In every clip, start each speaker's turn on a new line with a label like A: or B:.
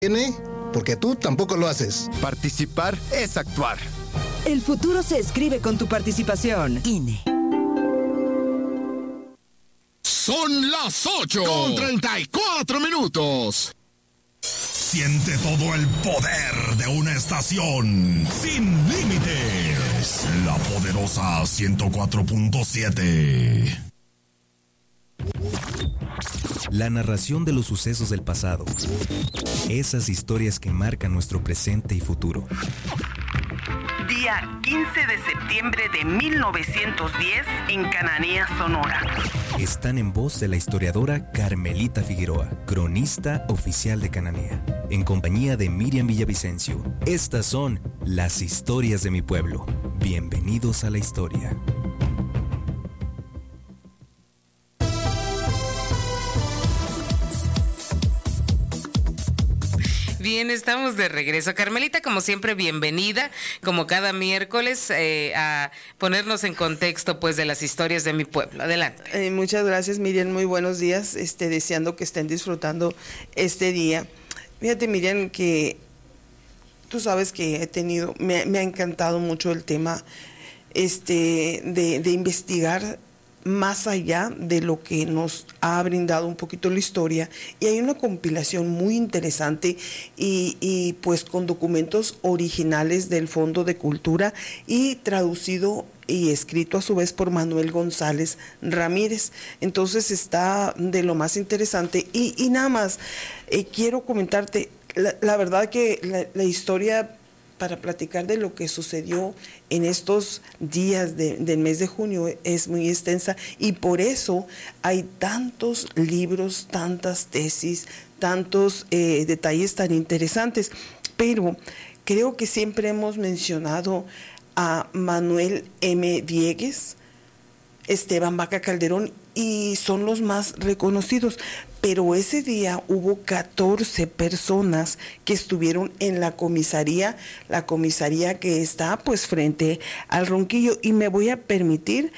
A: Tiene, porque tú tampoco lo haces.
B: Participar es actuar.
C: El futuro se escribe con tu participación. INE.
D: Son las 8:34.
E: Siente todo el poder de una estación sin límites. La poderosa 104.7.
F: La narración de los sucesos del pasado. Esas historias que marcan nuestro presente y futuro.
G: Día 15 de septiembre de 1910 en Cananea, Sonora.
F: Están en voz de la historiadora Carmelita Figueroa, cronista oficial de Cananea, en compañía de Miriam Villavicencio. Estas son las historias de mi pueblo. Bienvenidos a la historia.
H: Bien, estamos de regreso. Carmelita, como siempre, bienvenida, como cada miércoles, a ponernos en contexto, pues, de las historias de mi pueblo. Adelante.
I: Muchas gracias, Miriam. Muy buenos días. Deseando que estén disfrutando este día. Fíjate, Miriam, que tú sabes que me ha encantado mucho el tema de investigar más allá de lo que nos ha brindado un poquito la historia, y hay una compilación muy interesante y pues con documentos originales del Fondo de Cultura y traducido y escrito a su vez por Manuel González Ramírez. Entonces está de lo más interesante y nada más quiero comentarte la verdad que la historia para platicar de lo que sucedió en estos días del mes de junio es muy extensa, y por eso hay tantos libros, tantas tesis, tantos detalles tan interesantes. Pero creo que siempre hemos mencionado a Manuel M. Diegues, Esteban Vaca Calderón, y son los más reconocidos. Pero ese día hubo 14 personas que estuvieron en la comisaría que está pues frente al Ronquillo, y me voy a permitir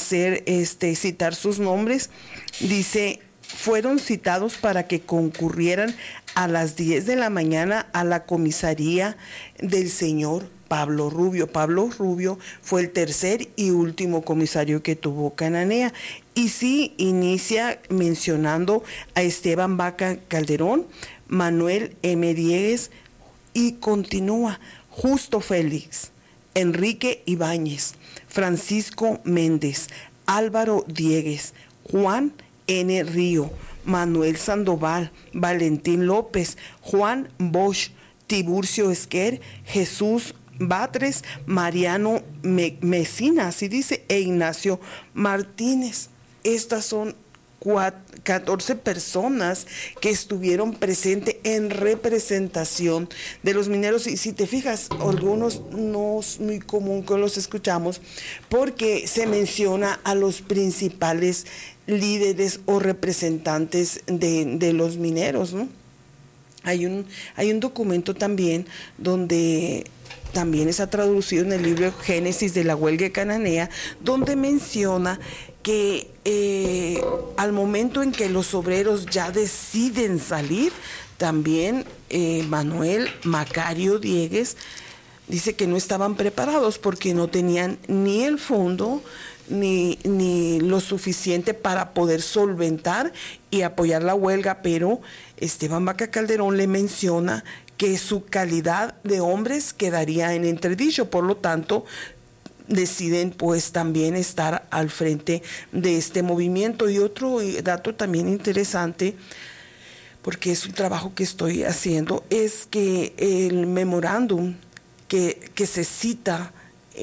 I: citar sus nombres. Dice: fueron citados para que concurrieran a las 10 de la mañana a la comisaría del señor Pablo Rubio. Pablo Rubio fue el tercer y último comisario que tuvo Cananea. Y sí, inicia mencionando a Esteban Vaca Calderón, Manuel M. Diegues, y continúa: Justo Félix, Enrique Ibáñez, Francisco Méndez, Álvaro Diegues, Juan N. Río, Manuel Sandoval, Valentín López, Juan Bosch, Tiburcio Esquer, Jesús Batres, Mariano Mesina, así dice, e Ignacio Martínez. Estas son 14 personas que estuvieron presentes en representación de los mineros, y si te fijas, algunos no es muy común que los escuchamos porque se menciona a los principales líderes o representantes de los mineros, ¿no? Hay un documento también donde también está traducido en el libro Génesis de la Huelga de Cananea, donde menciona que al momento en que los obreros ya deciden salir, también Manuel Macario Diegues dice que no estaban preparados porque no tenían ni el fondo ni lo suficiente para poder solventar y apoyar la huelga, pero Esteban Vaca Calderón le menciona que su calidad de hombres quedaría en entredicho, por lo tanto deciden pues también estar al frente de este movimiento. Y otro dato también interesante, porque es un trabajo que estoy haciendo, es que el memorándum que se cita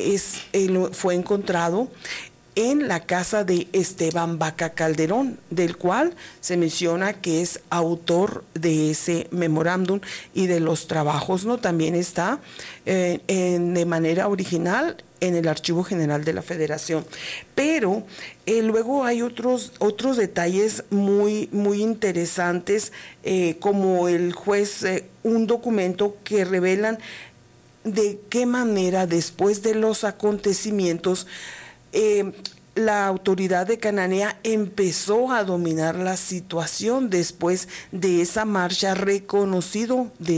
I: fue encontrado en la casa de Esteban Vaca Calderón, del cual se menciona que es autor de ese memorándum y de los trabajos, ¿no? También está de manera original en el Archivo General de la Federación. Pero luego hay otros detalles muy, muy interesantes, como el juez, un documento que revelan de qué manera después de los acontecimientos la autoridad de Cananea empezó a dominar la situación después de esa marcha, reconocido de